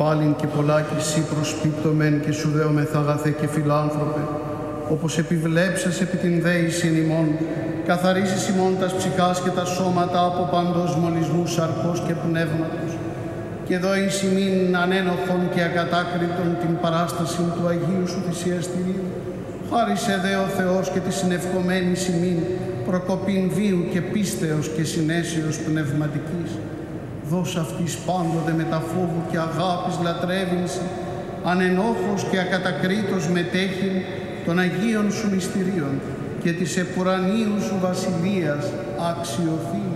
πάλιν και πολλάκι σύ προσπίπτομεν και σου δέομεθ αγαθέ και φιλάνθρωπε, όπως επιβλέψες επί την δέησιν ημών, καθαρίζεις ημών τας ψυχάς και τα σώματα από παντός μολυσμού σαρκός και πνεύματος, και δώεις ημίν ανένοχον και ακατάκριτον την παράσταση του Αγίου σου θυσιαστηρίου. Χάρισε δε ο Θεός και τη συνευκομένη ημίν προκοπήν βίου και πίστεως και συνέσεως πνευματικής. Δώσ' αυτής πάντοτε με τα φόβου και αγάπης λατρεύειν ανενόχος και ακατακρίτως μετέχειν των Αγίων σου μυστηρίων και της επουρανίου σου βασιλείας αξιοθήν.